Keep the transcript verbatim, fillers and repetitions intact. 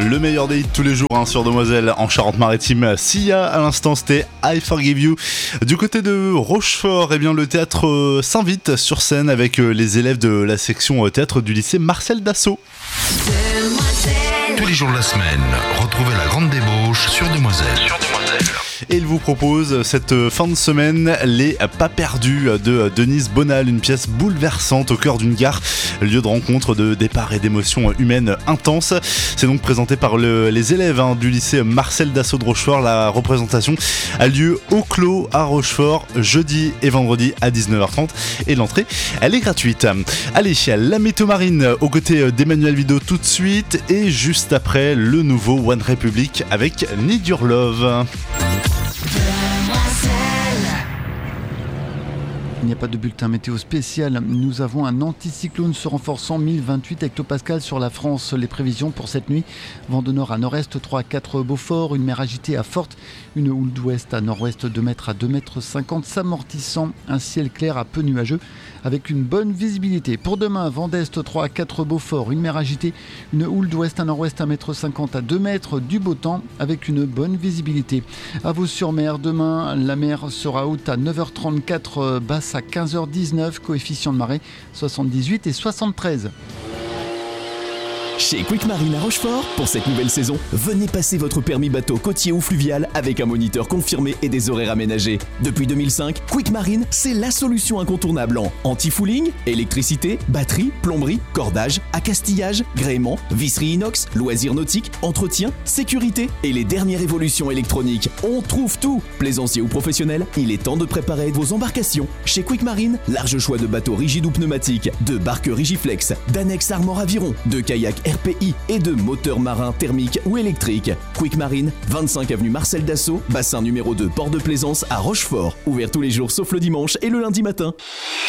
Le meilleur des hits tous les jours hein, sur Demoiselle en Charente-Maritime. Sia à l'instant c'était I Forgive You. Du côté de Rochefort, eh bien, le théâtre euh, s'invite sur scène avec euh, les élèves de la section euh, théâtre du lycée Marcel Dassault. Tous les jours de la semaine, retrouvez la grande débauche sur Demoiselle. Sur Demoiselle. Et il vous propose cette fin de semaine Les Pas Perdus de Denise Bonal, une pièce bouleversante au cœur d'une gare, lieu de rencontre, de départ et d'émotions humaines intenses. C'est donc présenté par le, les élèves hein, du lycée Marcel Dassault de Rochefort. La représentation a lieu au Clos à Rochefort jeudi et vendredi à dix-neuf heures trente et l'entrée elle est gratuite. Allez, la météo marine aux côtés d'Emmanuel Vidot tout de suite et juste après le nouveau One Republic avec Need Your Love. Il n'y a pas de bulletin météo spécial. Nous avons un anticyclone se renforçant mille vingt-huit hectopascales sur la France. Les prévisions pour cette nuit, vent de nord à nord-est trois à quatre Beaufort, une mer agitée à forte, une houle d'ouest à nord-ouest deux mètres à deux mètres cinquante s'amortissant, un ciel clair à peu nuageux avec une bonne visibilité. Pour demain, vent d'est trois à quatre Beaufort, une mer agitée, une houle d'ouest à nord-ouest un mètre cinquante à deux mètres, du beau temps avec une bonne visibilité. À Vaux-sur-Mer, demain, la mer sera haute à neuf heures trente-quatre, basse à quinze heures dix-neuf, coefficient de marée soixante-dix-huit et soixante-treize. Chez Quick Marine à Rochefort, pour cette nouvelle saison, venez passer votre permis bateau côtier ou fluvial avec un moniteur confirmé et des horaires aménagés. Depuis deux mille cinq, Quick Marine, c'est la solution incontournable en anti-fouling, électricité, batterie, plomberie, cordage, accastillage, gréement, visserie inox, loisirs nautiques, entretien, sécurité et les dernières évolutions électroniques. On trouve tout! Plaisancier ou professionnel, il est temps de préparer vos embarcations. Chez Quick Marine, large choix de bateaux rigides ou pneumatiques, de barques Rigiflex, d'annexes Armor Aviron, de kayaks R P I et de moteurs marins thermiques ou électriques. Quick Marine, vingt-cinq avenue Marcel Dassault, bassin numéro deux, port de Plaisance à Rochefort. Ouvert tous les jours sauf le dimanche et le lundi matin.